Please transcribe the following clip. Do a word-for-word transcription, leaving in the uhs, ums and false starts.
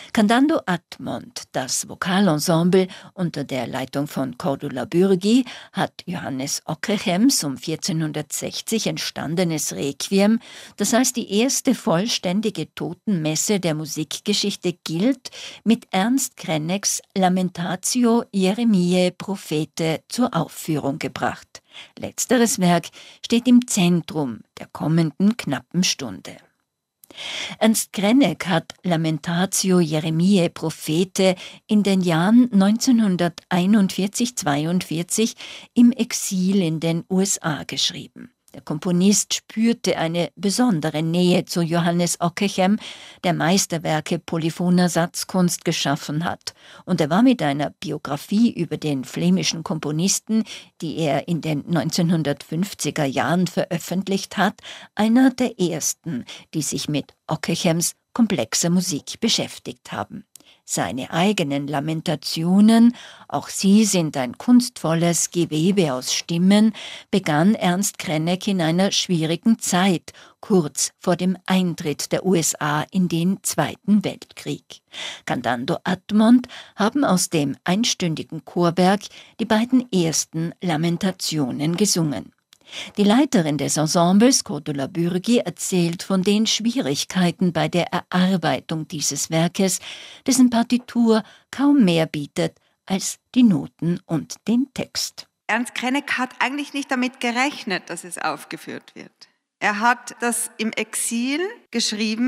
Cantando Admont, das Vokalensemble unter der Leitung von Cordula Bürgi, hat Johannes Ockeghems um vierzehnhundertsechzig entstandenes Requiem, das als die erste vollständige Totenmesse der Musikgeschichte gilt, mit Ernst Kreneks Lamentatio Jeremiae Prophete zur Aufführung gebracht. Letzteres Werk steht im Zentrum der kommenden knappen Stunde. Ernst Krenek hat Lamentatio Jeremiae Prophete in den Jahren neunzehnhunderteinundvierzig bis zweiundvierzig im Exil in den U S A geschrieben. Der Komponist spürte eine besondere Nähe zu Johannes Ockeghem, der Meisterwerke polyphoner Satzkunst geschaffen hat, und er war mit einer Biografie über den flämischen Komponisten, die er in den neunzehnhundertfünfziger Jahren veröffentlicht hat, einer der ersten, die sich mit Ockeghems komplexer Musik beschäftigt haben. Seine eigenen Lamentationen, auch sie sind ein kunstvolles Gewebe aus Stimmen, begann Ernst Krenek in einer schwierigen Zeit, kurz vor dem Eintritt der U S A in den Zweiten Weltkrieg. Cantando Admont haben aus dem einstündigen Chorwerk die beiden ersten Lamentationen gesungen. Die Leiterin des Ensembles, Cordula Bürgi, erzählt von den Schwierigkeiten bei der Erarbeitung dieses Werkes, dessen Partitur kaum mehr bietet als die Noten und den Text. Ernst Krenek hat eigentlich nicht damit gerechnet, dass es aufgeführt wird. Er hat das im Exil geschrieben